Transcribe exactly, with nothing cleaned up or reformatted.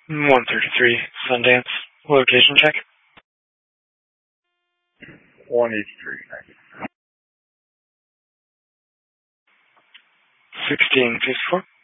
one thirty-three, Sundance. Location check. one eighty-three. sixteen fifty-four.